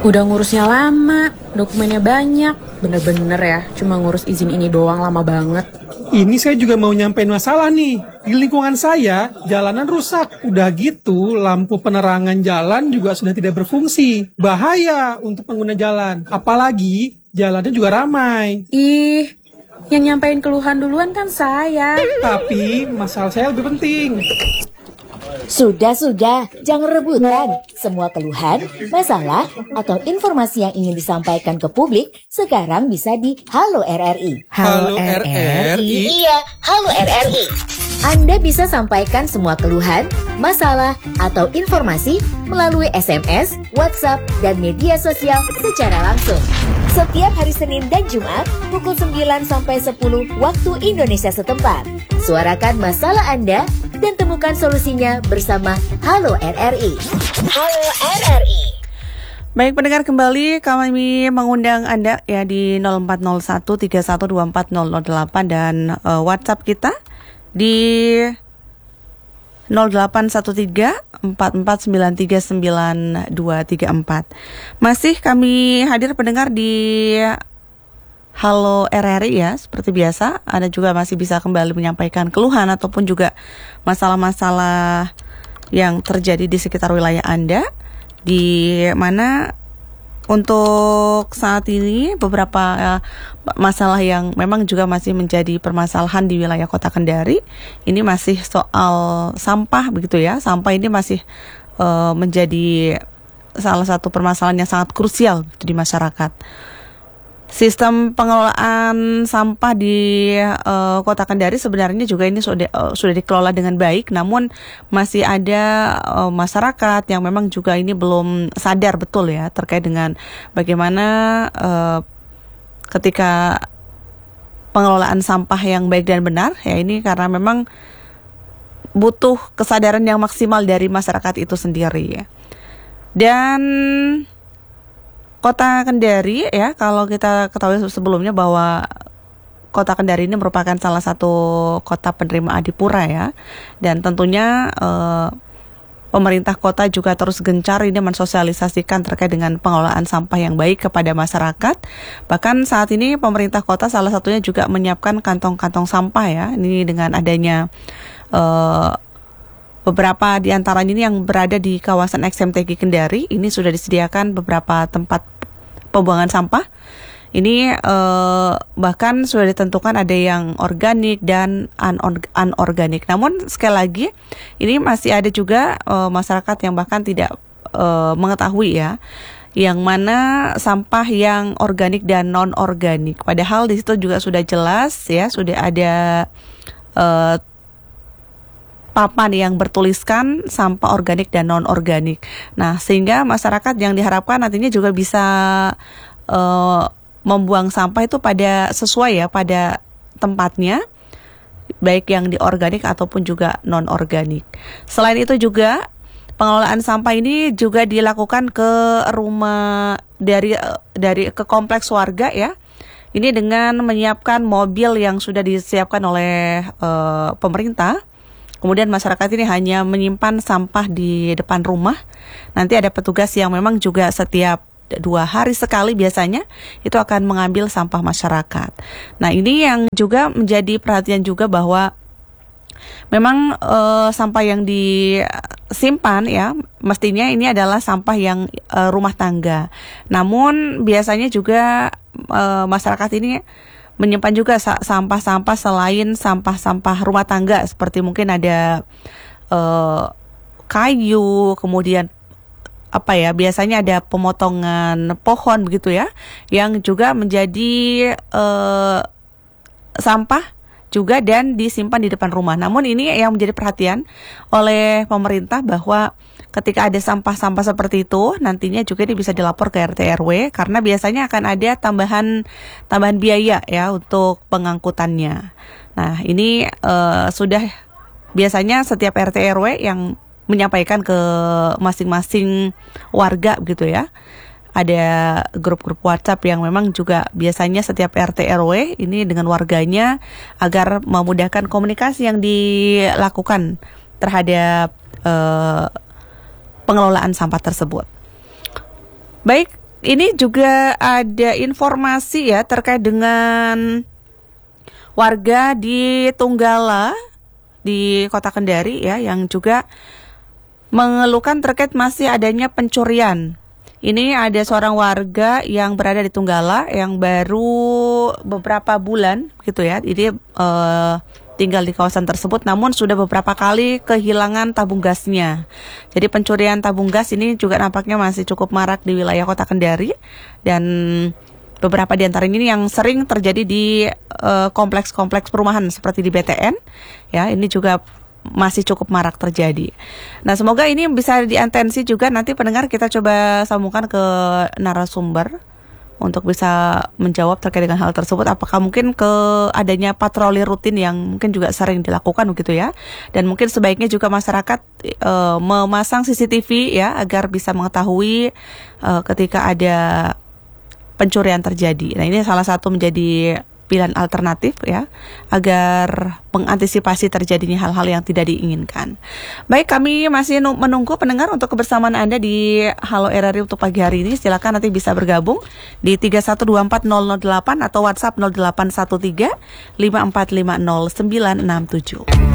Udah ngurusnya lama, dokumennya banyak. Bener-bener ya, cuma ngurus izin ini doang lama banget. Ini saya juga mau nyampein masalah nih. Di lingkungan saya, jalanan rusak. Udah gitu, lampu penerangan jalan juga sudah tidak berfungsi. Bahaya untuk pengguna jalan. Apalagi, jalannya juga ramai. Ih, yang nyampein keluhan duluan kan saya. Tapi, masalah saya lebih penting. Sudah, jangan rebutan. Semua keluhan, masalah, atau informasi yang ingin disampaikan ke publik sekarang bisa di Halo RRI. Halo RRI? Iya, Halo RRI. Anda bisa sampaikan semua keluhan, masalah, atau informasi melalui SMS, WhatsApp, dan media sosial secara langsung. Setiap hari Senin dan Jumat, pukul 9 sampai 10 waktu Indonesia setempat. Suarakan masalah Anda dan temukan solusinya bersama Halo RRI. Halo RRI. Baik pendengar, kembali kami mengundang Anda ya di 0401 3124 008 dan WhatsApp kita di 0813 44939234. Masih kami hadir pendengar di Halo RRI ya, seperti biasa. Anda juga masih bisa kembali menyampaikan keluhan ataupun juga masalah-masalah yang terjadi di sekitar wilayah Anda, di mana untuk saat ini beberapa masalah yang memang juga masih menjadi permasalahan di wilayah Kota Kendari. Ini masih soal sampah begitu ya. Sampah ini masih menjadi salah satu permasalahan yang sangat krusial di masyarakat. Sistem pengelolaan sampah di Kota Kendari sebenarnya juga ini sudah dikelola dengan baik, namun masih ada masyarakat yang memang juga ini belum sadar betul ya terkait dengan bagaimana ketika pengelolaan sampah yang baik dan benar ya, ini karena memang butuh kesadaran yang maksimal dari masyarakat itu sendiri ya. Dan Kota Kendari ya, kalau kita ketahui sebelumnya bahwa Kota Kendari ini merupakan salah satu kota penerima Adipura ya. Dan tentunya pemerintah kota juga terus gencar ini mensosialisasikan terkait dengan pengelolaan sampah yang baik kepada masyarakat. Bahkan saat ini pemerintah kota salah satunya juga menyiapkan kantong-kantong sampah ya. Ini dengan adanya beberapa di antaranya ini yang berada di kawasan XMTG Kendari, ini sudah disediakan beberapa tempat pembuangan sampah. Ini bahkan sudah ditentukan ada yang organik dan anorganik. Namun sekali lagi, ini masih ada juga masyarakat yang bahkan tidak mengetahui ya, yang mana sampah yang organik dan non-organik. Padahal di situ juga sudah jelas ya, sudah ada papan yang bertuliskan sampah organik dan non-organik. Nah, sehingga masyarakat yang diharapkan nantinya juga bisa membuang sampah itu pada sesuai ya, pada tempatnya, baik yang di organik ataupun juga non-organik. Selain itu juga pengelolaan sampah ini juga dilakukan ke rumah dari ke kompleks warga ya. Ini dengan menyiapkan mobil yang sudah disiapkan oleh pemerintah. Kemudian masyarakat ini hanya menyimpan sampah di depan rumah. Nanti ada petugas yang memang juga setiap 2 hari sekali biasanya itu akan mengambil sampah masyarakat. Nah, ini yang juga menjadi perhatian juga bahwa memang sampah yang disimpan ya, mestinya ini adalah sampah yang rumah tangga. Namun biasanya juga masyarakat ini menyimpan juga sampah-sampah selain sampah-sampah rumah tangga, seperti mungkin ada kayu, kemudian biasanya ada pemotongan pohon begitu ya, yang juga menjadi sampah juga dan disimpan di depan rumah. Namun ini yang menjadi perhatian oleh pemerintah bahwa ketika ada sampah-sampah seperti itu, nantinya juga ini bisa dilapor ke RT RW karena biasanya akan ada tambahan biaya ya untuk pengangkutannya. Nah, ini sudah biasanya setiap RT RW yang menyampaikan ke masing-masing warga gitu ya. Ada grup-grup WhatsApp yang memang juga biasanya setiap RT RW ini dengan warganya agar memudahkan komunikasi yang dilakukan terhadap pengelolaan sampah tersebut. Baik, ini juga ada informasi ya terkait dengan warga di Tunggala di Kota Kendari ya yang juga mengeluhkan terkait masih adanya pencurian. Ini ada seorang warga yang berada di Tunggala yang baru beberapa bulan gitu ya. Jadi tinggal di kawasan tersebut namun sudah beberapa kali kehilangan tabung gasnya. Jadi pencurian tabung gas ini juga nampaknya masih cukup marak di wilayah Kota Kendari dan beberapa di antara ini yang sering terjadi di kompleks-kompleks perumahan seperti di BTN. Ya, ini juga masih cukup marak terjadi. Nah, semoga ini bisa diatensi juga nanti pendengar kita coba sambungkan ke narasumber untuk bisa menjawab terkait dengan hal tersebut. Apakah mungkin adanya patroli rutin yang mungkin juga sering dilakukan begitu ya. Dan mungkin sebaiknya juga masyarakat memasang CCTV ya agar bisa mengetahui ketika ada pencurian terjadi. Nah, ini salah satu menjadi pilihan alternatif ya agar mengantisipasi terjadinya hal-hal yang tidak diinginkan. Baik, kami masih menunggu pendengar untuk kebersamaan Anda di Halo RRI untuk pagi hari ini. Silakan nanti bisa bergabung di 3124008 atau WhatsApp 0813 5450967.